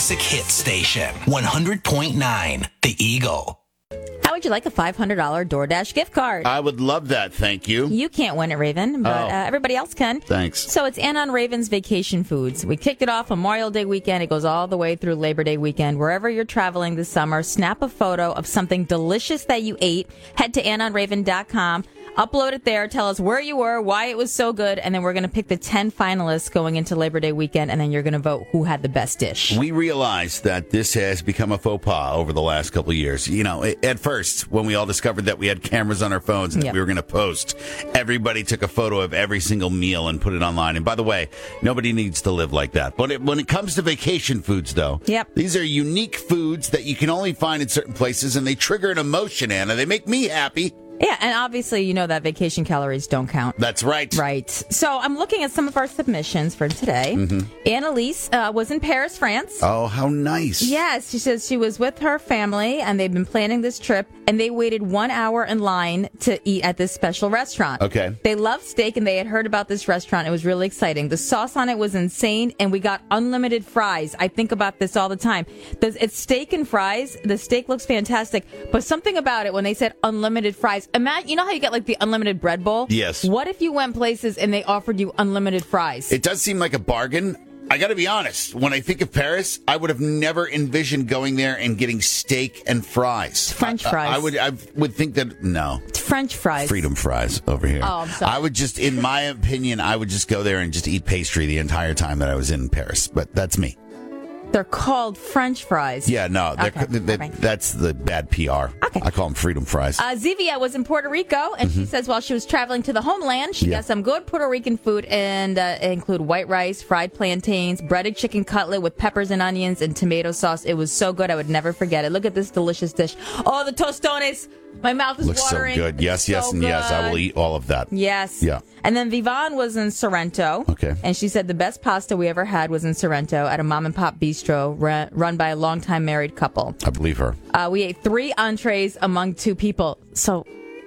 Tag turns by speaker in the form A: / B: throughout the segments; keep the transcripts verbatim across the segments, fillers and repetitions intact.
A: classic hit station. one hundred point nine The Eagle.
B: How would you like a five hundred dollars DoorDash gift card?
C: I would love that, thank you.
B: You can't win it, Raven, but
C: Oh.
B: uh, everybody else can.
C: Thanks.
B: So it's Anna and Raven's Vacation Foods. We kicked it off Memorial Day weekend. It goes all the way through Labor Day weekend. Wherever you're traveling this summer, snap a photo of something delicious that you ate. Head to anna and raven dot com. Upload it there. Tell us where you were, why it was so good, and then we're going to pick the ten finalists going into Labor Day weekend, and then you're going to vote who had the best dish.
C: We realize that this has become a faux pas over the last couple of years. You know, at first, when we all discovered that we had cameras on our phones and
B: Yep.
C: that we were going to post, everybody took a photo of every single meal and put it online. And by the way, nobody needs to live like that. But it, when it comes to vacation foods, though,
B: Yep.
C: these are unique foods that you can only find in certain places, and they trigger an emotion, Anna. They make me happy.
B: Yeah, and obviously you know that vacation calories don't count.
C: That's right.
B: Right. So I'm looking at some of our submissions for today. Mm-hmm. Annalise uh, was in Paris, France.
C: Oh, how nice.
B: Yes, she says she was with her family, and they've been planning this trip, and they waited one hour in line to eat at this special restaurant.
C: Okay.
B: They love steak, and they had heard about this restaurant. It was really exciting. The sauce on it was insane, and we got unlimited fries. I think about this all the time. The, it's steak and fries. The steak looks fantastic, but something about it when they said unlimited fries, imagine, you know how you get like the unlimited bread bowl?
C: Yes.
B: What if you went places and they offered you unlimited fries?
C: It does seem like a bargain. I got to be honest. When I think of Paris, I would have never envisioned going there and getting steak and fries.
B: French
C: I,
B: fries.
C: I, I would. I would think that no.
B: It's French fries.
C: Freedom fries over here.
B: Oh, I'm sorry.
C: I would just, in my opinion, I would just go there and just eat pastry the entire time that I was in Paris. But that's me.
B: They're called French fries.
C: Yeah, no, they're-
B: Okay,
C: they-
B: all right.
C: that's the bad P R.
B: Okay.
C: I call them freedom fries.
B: Uh, Zivia was in Puerto Rico, and she says while she was traveling to the homeland, she
C: Mm-hmm. Yeah.
B: got some good Puerto Rican food, and uh, include white rice, fried plantains, breaded chicken cutlet with peppers and onions and tomato sauce. It was so good. I would never forget it. Look at this delicious dish. Oh, the tostones. My mouth is
C: Looks so
B: watering.
C: good. Yes,
B: It's
C: yes,
B: so
C: and yes. I
B: good.
C: will eat all of that.
B: Yes.
C: Yeah.
B: And then Vivan was in Sorrento.
C: Okay.
B: And she said the best pasta we ever had was in Sorrento at a mom and pop bistro run, run by a longtime married couple.
C: I believe her.
B: Uh, we ate three entrees among two people. So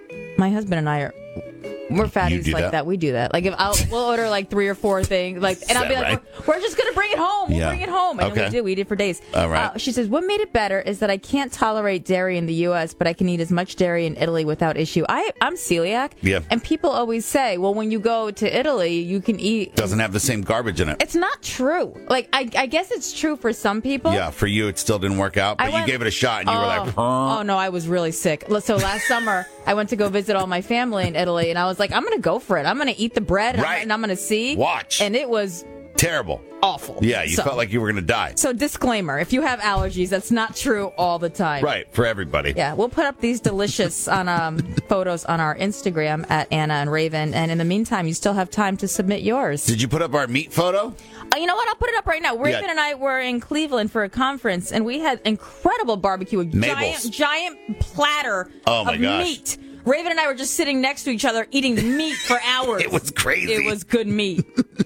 B: my husband and I are we're fatties
C: do
B: like
C: that?
B: that. We do that. Like if I'll we'll order like three or four things, like, and I'll be
C: that
B: like,
C: right?
B: we're, we're just gonna bring it home. We'll
C: Yeah.
B: bring it home, and
C: Okay.
B: we do. We eat it for days.
C: All right.
B: Uh, she says what made it better is that I can't tolerate dairy in the U S, but I can eat as much dairy in Italy without issue. I I'm celiac.
C: Yeah.
B: And people always say, well, when you go to Italy, you can eat.
C: Doesn't have the same garbage in it.
B: It's not true. Like I I guess it's true for some people.
C: Yeah, for you, it still didn't work out,
B: I
C: but
B: went-
C: you gave it a shot, and you were like, huh?
B: Oh, no, I was really sick. So last summer, I went to go visit all my family in Italy, and I was like, I'm going to go for it. I'm going to eat the bread, and I'm-
C: Right.
B: and I'm going to see.
C: Watch.
B: And it was
C: Terrible.
B: awful.
C: Yeah, you
B: So-
C: felt like you were going to die.
B: So disclaimer, if you have allergies, that's not true all the time.
C: Right, for everybody.
B: Yeah, we'll put up these delicious on um, photos on our Instagram at Anna and Raven. And in the meantime, you still have time to submit yours.
C: Did you put up our meat photo?
B: Uh, you know what? I'll put it up right now. Raven
C: Yeah.
B: and I were in Cleveland for a conference, and we had incredible barbecue, a
C: Mabel's.
B: giant, giant platter
C: Oh, my
B: of
C: gosh.
B: meat. Raven and I were just sitting next to each other eating meat for hours.
C: It was crazy.
B: It was good meat.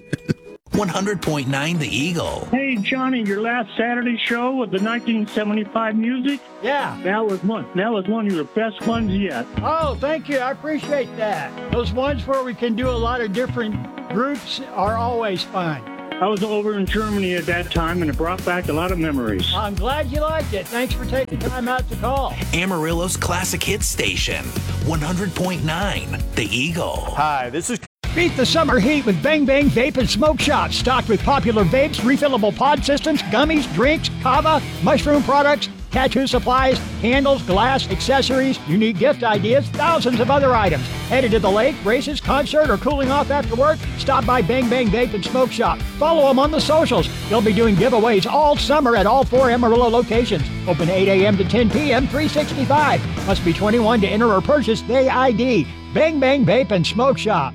A: one hundred point nine The Eagle.
D: Hey, Johnny, your last Saturday show with the nineteen seventy-five music?
E: Yeah.
D: That was one. That was one of your best ones yet.
E: Oh, thank you. I appreciate that. Those ones where we can do a lot of different groups are always fun.
D: I was over in Germany at that time, and it brought back a lot of memories.
E: I'm glad you liked it. Thanks for taking time out to call.
A: Amarillo's classic hit station. one hundred point nine The Eagle.
F: Hi, this is
E: Beat the summer heat with Bang Bang Vape and Smoke Shop. Stocked with popular vapes, refillable pod systems, gummies, drinks, kava, mushroom products, tattoo supplies, candles, glass, accessories, unique gift ideas, thousands of other items. Headed to the lake, races, concert, or cooling off after work? Stop by Bang Bang Vape and Smoke Shop. Follow them on the socials. They'll be doing giveaways all summer at all four Amarillo locations. Open eight a.m. to ten p.m., three sixty-five. Must be twenty-one to enter or purchase the I D. Bang Bang Vape and Smoke Shop.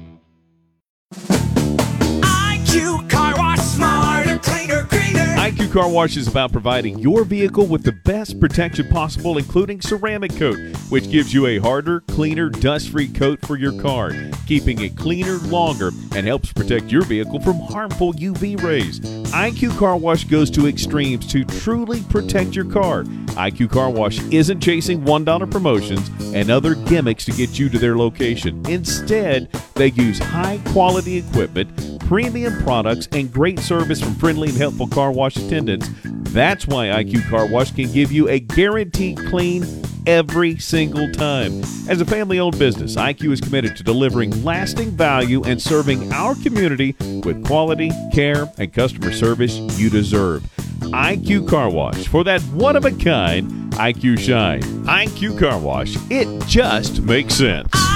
G: I Q Car Wash, smarter, cleaner, greener.
F: I Q Car Wash is about providing your vehicle with the best protection possible, including ceramic coat, which gives you a harder, cleaner, dust-free coat for your car, keeping it cleaner longer and helps protect your vehicle from harmful U V rays. I Q Car Wash goes to extremes to truly protect your car. I Q Car Wash isn't chasing one dollar promotions and other gimmicks to get you to their location. Instead, they use high-quality equipment, premium products, and great service from friendly and helpful car wash attendants That's why I Q Car Wash can give you a guaranteed clean every single time. As a family-owned business, I Q is committed to delivering lasting value and serving our community with quality, care, and customer service you deserve. I Q Car Wash, for that one-of-a-kind I Q shine. I Q Car Wash, it just makes sense.